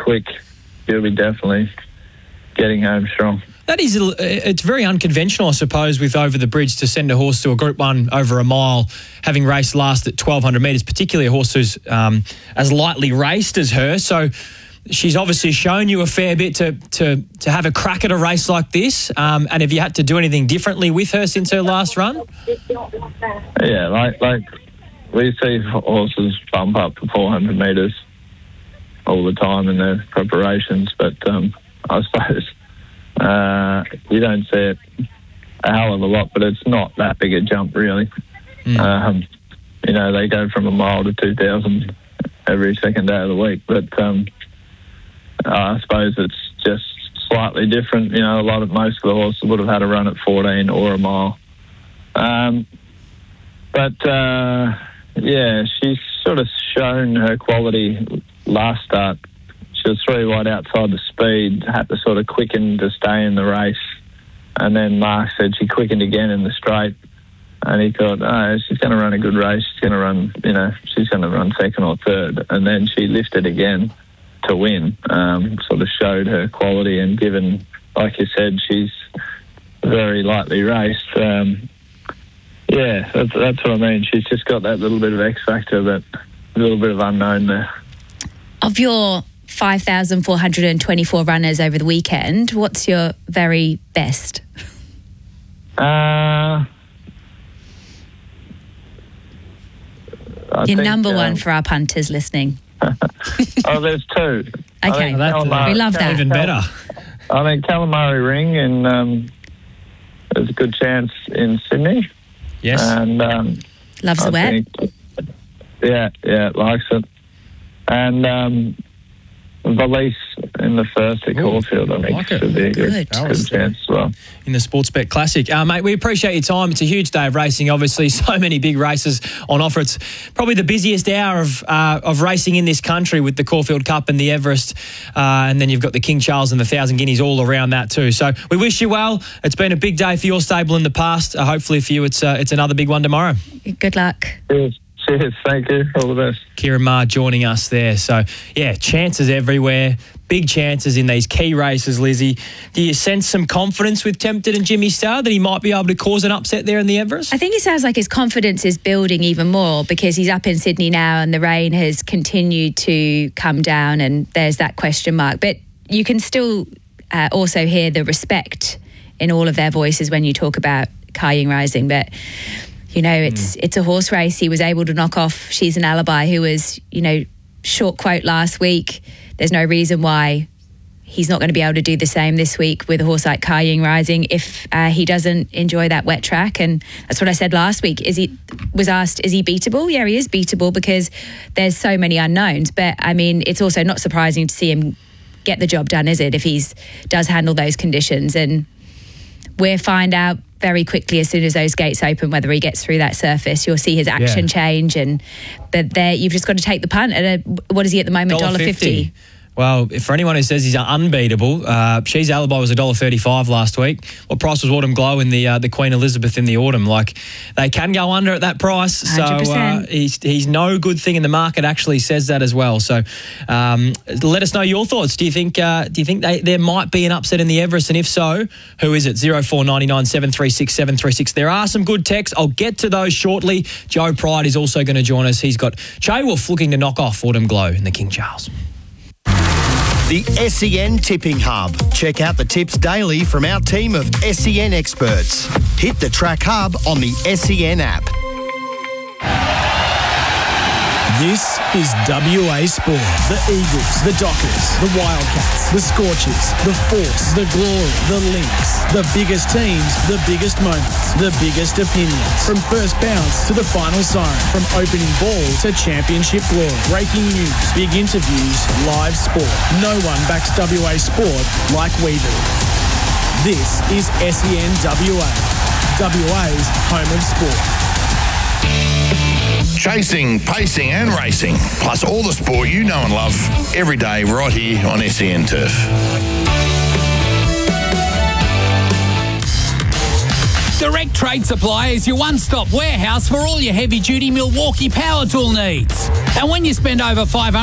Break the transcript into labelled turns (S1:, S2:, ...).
S1: quick, he'll be definitely getting home strong.
S2: It's very unconventional, I suppose, with Over the Bridge to send a horse to a Group 1 over a mile, having raced last at 1,200 metres, particularly a horse who's as lightly raced as her. So she's obviously shown you a fair bit to have a crack at a race like this. And have you had to do anything differently with her since her last run?
S1: Yeah, like we see horses bump up to 400 metres all the time in their preparations, but I suppose you don't see it a hell of a lot, but it's not that big a jump, really. They go from a mile to 2,000 every second day of the week, but I suppose it's just slightly different. Most of the horses would have had a run at 14 or a mile. She's sort of shown her quality last start. She was 3 wide outside the speed, had to sort of quicken to stay in the race. And then Mark said she quickened again in the straight. And he thought, she's going to run a good race. She's going to run second or third. And then she lifted again to win. Sort of showed her quality, and given, like you said, she's very lightly raced. That's what I mean. She's just got that little bit of X factor, that little bit of unknown there.
S3: Of your 5,424 runners over the weekend, what's your very best? Your number one for our punters listening.
S1: There's 2.
S3: Okay, we love that.
S2: Even better.
S1: I think Calamari Ring, and there's a good chance in Sydney.
S2: Yes.
S1: And
S3: loves the wet.
S1: Likes it. And Valise in the first at Caulfield, I think, should be a good chance as well.
S2: In the Sportsbet Classic. Mate, we appreciate your time. It's a huge day of racing, obviously. So many big races on offer. It's probably the busiest hour of racing in this country, with the Caulfield Cup and the Everest. And then you've got the King Charles and the 1,000 Guineas all around that too. So we wish you well. It's been a big day for your stable in the past. Hopefully for you, it's another big one tomorrow.
S3: Good luck.
S1: Cheers, thank you. All the best.
S2: Kieran Maher joining us there. So, chances everywhere. Big chances in these key races, Lizzie. Do you sense some confidence with Tempted and Jimmy Star that he might be able to cause an upset there in the Everest?
S3: I think it sounds like his confidence is building even more, because he's up in Sydney now and the rain has continued to come down and there's that question mark. But you can still also hear the respect in all of their voices when you talk about Kai Ying Rising. But it's a horse race. He was able to knock off She's an Alibi, who was, short quote last week. There's no reason why he's not going to be able to do the same this week with a horse like Kai Ying Rising if he doesn't enjoy that wet track. And that's what I said last week. Was asked, is he beatable? Yeah, he is beatable, because there's so many unknowns. But, it's also not surprising to see him get the job done, is it, if he does handle those conditions? And we'll find out very quickly as soon as those gates open whether he gets through that surface. You'll see his action change, but there you've just got to take the punt at what is he at the moment? $1.50.
S2: Well, for anyone who says he's unbeatable, She's Alibi was $1.35 last week. What price was Autumn Glow in the Queen Elizabeth in the autumn? Like, they can go under at that price.
S3: 100%.
S2: So he's no good thing in the market actually says that as well. So let us know your thoughts. Do you think there might be an upset in the Everest? And if so, who is it? 0499 736 736. There are some good texts. I'll get to those shortly. Joe Pride is also going to join us. He's got Che Wolf looking to knock off Autumn Glow in the King Charles.
S4: The SEN Tipping Hub. Check out the tips daily from our team of SEN experts. Hit the Track Hub on the SEN app.
S5: This is WA Sport. The Eagles, the Dockers, the Wildcats, the Scorchers, the Force, the Glory, the Lynx. The biggest teams, the biggest moments, the biggest opinions. From first bounce to the final siren. From opening ball to championship glory. Breaking news, big interviews, live sport. No one backs WA Sport like we do. This is SEN WA. WA's home of sport.
S6: Chasing, pacing and racing, plus all the sport you know and love, every day right here on SEN Turf.
S7: Direct Trade Supply is your one-stop warehouse for all your heavy-duty Milwaukee power tool needs. And when you spend over $500